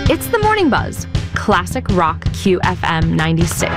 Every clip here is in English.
It's the Morning Buzz. Classic Rock QFM 96.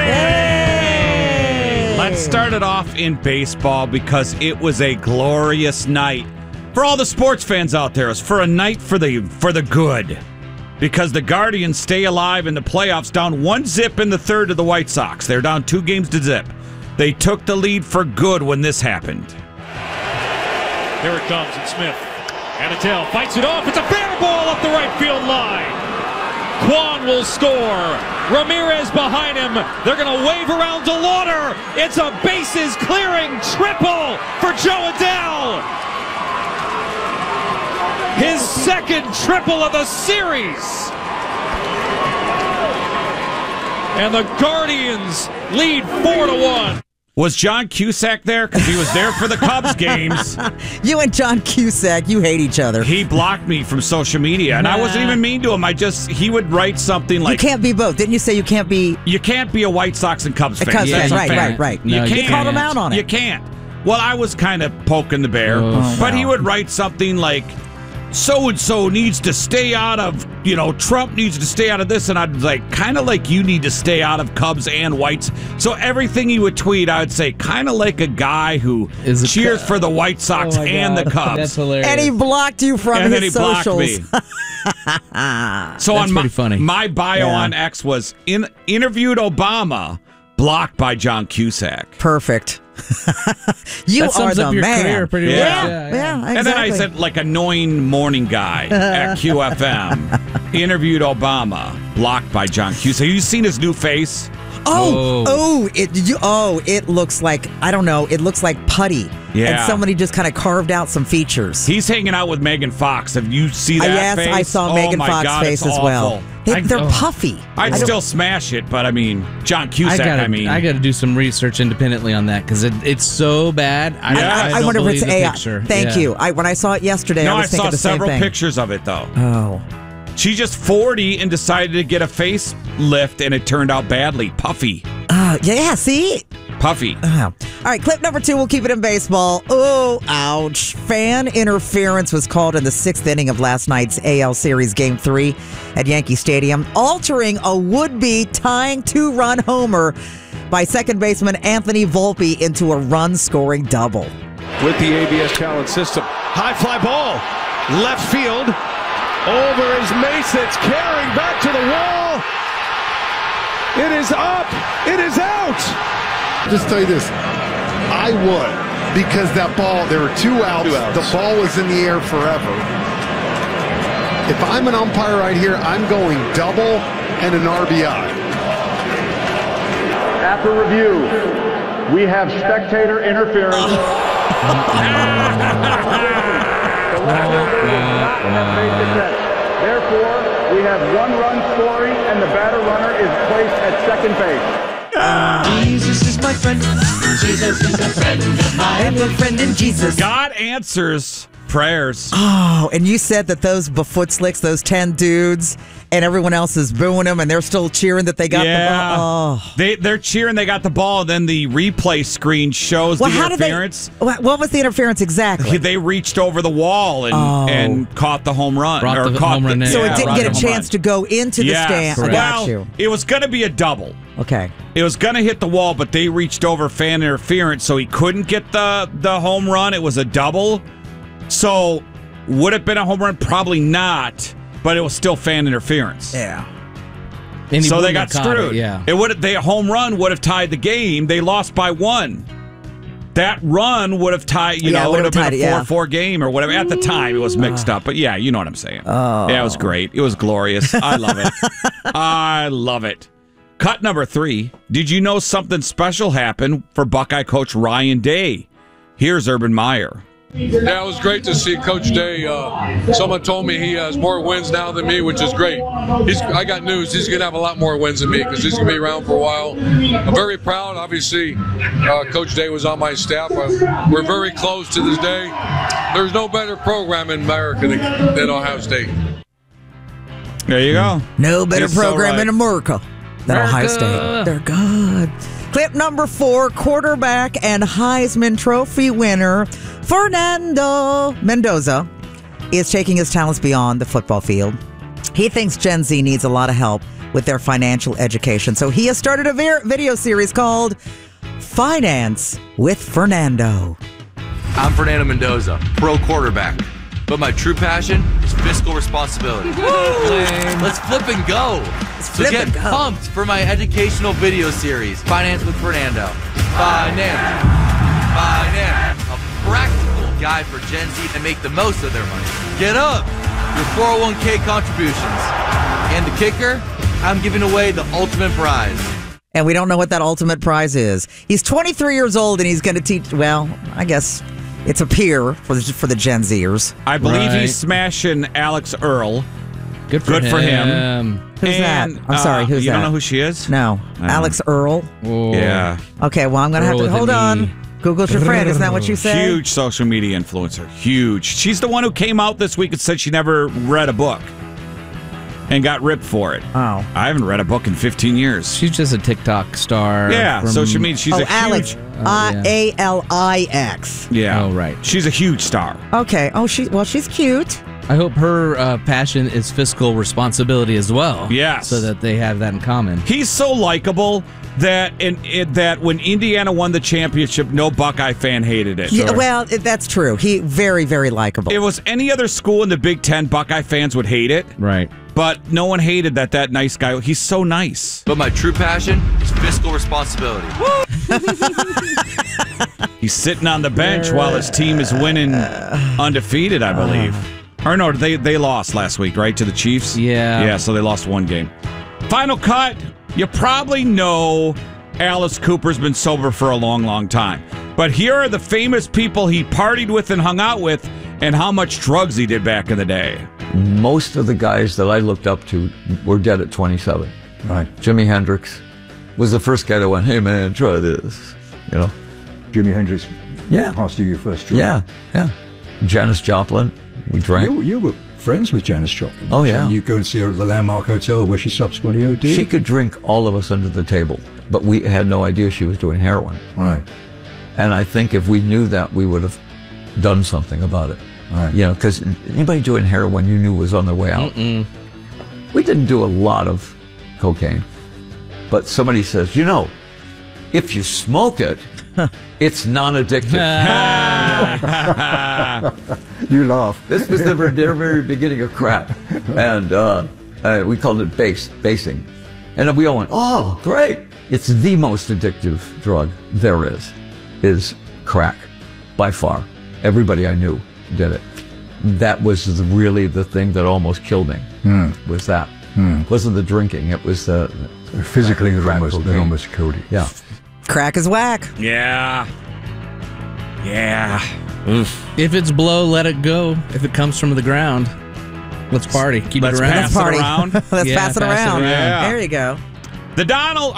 Yay! Let's start it off in baseball because it was a glorious night. For all the sports fans out there, it's for a night for the good. Because the Guardians stay alive in the playoffs, down 1-0 in the third to the White Sox. They're down 2-0. They took the lead for good when this happened. Here it comes, and Smith. Anatell fights it off. It's a fair ball up the right field line. Kwan will score. Ramirez behind him. They're going to wave around DeLauder. It's a bases-clearing triple for Joe Adell. His second triple of the series. And the Guardians lead 4-1. Was John Cusack there? Because he was there for the Cubs games. You and John Cusack, you hate each other. He blocked me from social media, and I wasn't even mean to him. He would write something like... You can't be both. Didn't you say you can't be... You can't be a White Sox and Cubs fan. Right. You can't. You called him out on it. You can't. Well, I was kind of poking the bear, but he would write something like, so-and-so needs to stay out of, Trump needs to stay out of this, and I'd like, kind of like you need to stay out of Cubs and Whites. So everything he would tweet, I would say, kind of like a guy who cheers for the White Sox and the Cubs. That's hilarious. And he blocked you from his socials. And then he blocked me. So on pretty funny. My bio on X was, interviewed Obama, blocked by John Cusack. Perfect. You that sums are up the your man. Career pretty Yeah, well. exactly. And then I said, like, annoying morning guy at QFM. Interviewed Obama, blocked by John Cusack. Have you seen his new face? It looks like, I don't know, it looks like putty. Yeah. And somebody just kind of carved out some features. He's hanging out with Megan Fox. Have you seen that face? Yes, I saw Megan Fox's face as well. They're puffy. I'd still smash it, but John Cusack, I got to do some research independently on that because it's so bad. I wonder if it's AI. Picture. Thank you. When I saw it yesterday, I was thinking the same thing. I saw several pictures of it, though. Oh. She's just 40 and decided to get a facelift, and it turned out badly. Puffy. See? Puffy. All right, clip number 2, we'll keep it in baseball. Oh, ouch. Fan interference was called in the 6th inning of last night's AL Series Game 3 at Yankee Stadium, altering a would-be tying 2-run homer by second baseman Anthony Volpe into a run-scoring double. With the ABS talent system. High fly ball. Left field. Over his mace. It's carrying back to the wall. It is up. It is out. Just tell you this, I would, because that ball, there were 2 outs. The ball was in the air forever. If I'm an umpire right here, I'm going double and an RBI. After review, we have spectator interference. The left fielder does not have base hit. Therefore, we have 1 run scoring, and the batter runner is placed at second base. Jesus is my friend. Jesus is a friend of mine. I am a friend in Jesus. God answers prayers. Oh, and you said that those Bigfoot slicks, those 10 dudes, and everyone else is booing them, and they're still cheering that they got the ball. Oh. They're cheering they got the ball, and then the replay screen shows the interference. What was the interference exactly? They reached over the wall and caught the home run. So it didn't get a chance to go into the stand. I got you. It was going to be a double. Okay. It was going to hit the wall, but they reached over fan interference, so he couldn't get the home run. It was a double. So would it have been a home run? Probably not, but it was still fan interference. Yeah. So they got screwed. The home run would have tied the game. They lost by 1. That run would have tied, it would have been a 4-4 game or whatever. At the time, it was mixed up. But yeah, you know what I'm saying. Oh. Yeah, it was great. It was glorious. I love it. I love it. Cut number 3. Did you know something special happened for Buckeye coach Ryan Day? Here's Urban Meyer. Yeah, it was great to see Coach Day. Someone told me he has more wins now than me, which is great. I got news. He's going to have a lot more wins than me because he's going to be around for a while. I'm very proud. Obviously, Coach Day was on my staff. We're very close to this day. There's no better program in America than Ohio State. There you go. No better program in America than Ohio State. They're good. Clip number 4, quarterback and Heisman Trophy winner Fernando Mendoza is taking his talents beyond the football field. He thinks Gen Z needs a lot of help with their financial education. So he has started a video series called Finance with Fernando. I'm Fernando Mendoza, pro quarterback. But my true passion is fiscal responsibility. Let's flip and go. So get pumped for my educational video series, Finance with Fernando. Finance. A practical guide for Gen Z to make the most of their money. Get up. Your 401k contributions. And the kicker, I'm giving away the ultimate prize. And we don't know what that ultimate prize is. He's 23 years old and he's going to teach, well, I guess it's a peer for the Gen Zers. I believe he's smashing Alex Earl. Good for him. Who's that? I'm sorry, who's that? You don't know who she is? No. Alex Earl? Whoa. Yeah. Okay, well, I'm going to have to, hold on. Google's your friend, isn't that what you said? Huge social media influencer. Huge. She's the one who came out this week and said she never read a book and got ripped for it. Oh. I haven't read a book in 15 years. She's just a TikTok star. Yeah, so she means she's a Alex. huge... Alix. Yeah. Oh, right. She's a huge star. Okay. Oh, she's cute. I hope her passion is fiscal responsibility as well. Yes. So that they have that in common. He's so likable that that when Indiana won the championship, no Buckeye fan hated it. Yeah, well, that's true. He very, very likable. It was any other school in the Big Ten, Buckeye fans would hate it. Right. But no one hated that nice guy. He's so nice. But my true passion is fiscal responsibility. He's sitting on the bench while his team is winning undefeated, I believe. Or no, they lost last week, right, to the Chiefs? Yeah. Yeah, so they lost one game. Final cut. You probably know Alice Cooper's been sober for a long, long time. But here are the famous people he partied with and hung out with and how much drugs he did back in the day. Most of the guys that I looked up to were dead at 27. Right. Jimi Hendrix was the first guy that went, hey man, try this. You know? Jimi Hendrix Yeah. passed you your first drink. Yeah. Janis Joplin, we drank. You were friends with Janis Joplin. Oh, yeah. So you go and see her at the Landmark Hotel where she subsequently OD'd. She could drink all of us under the table, but we had no idea she was doing heroin. Right. And I think if we knew that, we would have done something about it. Right. You know, because anybody doing heroin you knew was on their way out. We didn't do a lot of cocaine, but somebody says, you know, if you smoke it, it's non-addictive. You laugh. This was the very beginning of crack, and we called it basing. And we all went, oh, great. It's the most addictive drug there is crack, by far. Everybody I knew did it. That was really the thing that almost killed me, was that. It wasn't the drinking, it was the... Physically, it almost killed you. Yeah. Crack is whack. Yeah. Oof. If it's blow, let it go. If it comes from the ground, let's party. Keep Let's it around. pass it around. Let's pass it around. Yeah. There you go. The Donald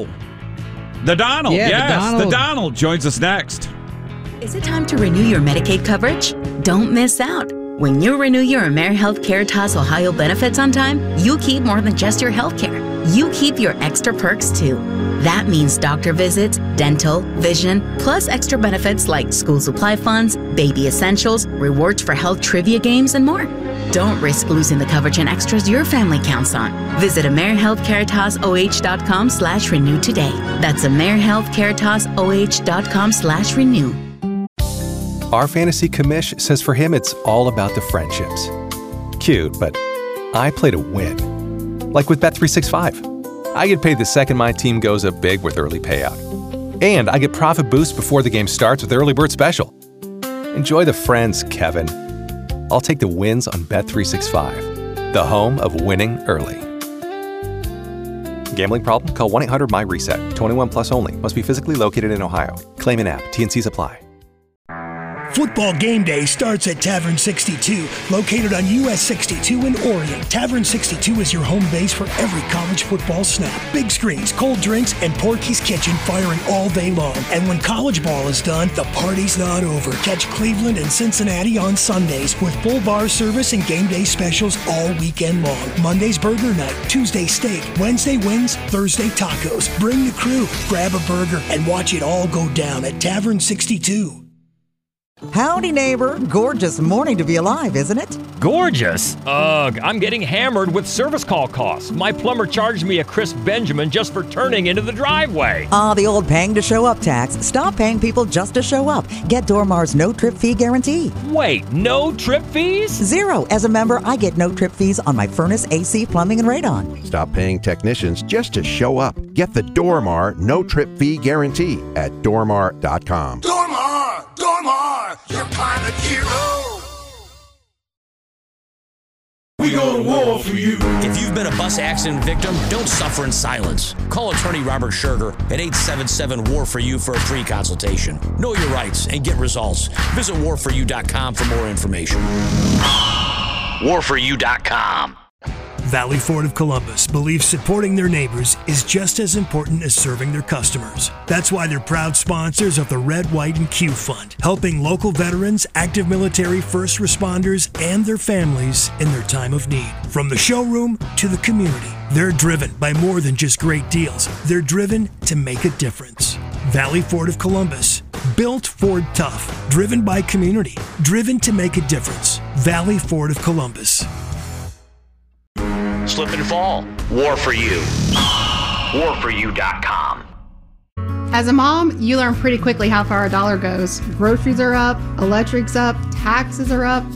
Yeah, yes, the the Donald joins us next. Is it time to renew your Medicaid coverage? Don't miss out. When you renew your AmeriHealth Caritas Ohio benefits on time, you keep more than just your health care. You keep your extra perks too. That means doctor visits, dental, vision, plus extra benefits like school supply funds, baby essentials, rewards for health trivia games, and more. Don't risk losing the coverage and extras your family counts on. Visit AmeriHealthCaritasOH.com/renew today. That's AmeriHealthCaritasOH.com/renew. Our fantasy commish says for him it's all about the friendships. Cute, but I play to win. Like with Bet365. I get paid the second my team goes up big with early payout. And I get profit boost before the game starts with Early Bird Special. Enjoy the friends, Kevin. I'll take the wins on Bet365, the home of winning early. Gambling problem? Call 1-800-MY-RESET. 21 plus only. Must be physically located in Ohio. Claim in app. T&Cs apply. Football game day starts at Tavern 62, located on US 62 in Orion. Tavern 62 is your home base for every college football snap. Big screens, cold drinks, and Porky's Kitchen firing all day long. And when college ball is done, the party's not over. Catch Cleveland and Cincinnati on Sundays with full bar service and game day specials all weekend long. Monday's burger night, Tuesday steak, Wednesday wings, Thursday tacos. Bring the crew, grab a burger, and watch it all go down at Tavern 62. Howdy, neighbor. Gorgeous morning to be alive, isn't it? Gorgeous? Ugh, I'm getting hammered with service call costs. My plumber charged me a crisp Benjamin just for turning into the driveway. The old paying to show up tax. Stop paying people just to show up. Get Dormar's no trip fee guarantee. Wait, no trip fees? 0. As a member, I get no trip fees on my furnace, AC, plumbing, and radon. Stop paying technicians just to show up. Get the Dormar no trip fee guarantee at dormar.com. Dormar, your pilot hero. We go to war for you. If you've been a bus accident victim, don't suffer in silence. Call attorney Robert Scherger at 877-WAR-FOR-YOU for a free consultation. Know your rights and get results. Visit warforyou.com for more information. warforyou.com. Valley Ford of Columbus believes supporting their neighbors is just as important as serving their customers. That's why they're proud sponsors of the Red, White, and Q Fund, helping local veterans, active military, first responders, and their families in their time of need. From the showroom to the community, they're driven by more than just great deals. They're driven to make a difference. Valley Ford of Columbus, built Ford tough, driven by community, driven to make a difference. Valley Ford of Columbus. Slip and fall. War for You. warforyou.com. As a mom, you learn pretty quickly how far a dollar goes. Groceries are up, electric's up, taxes are up.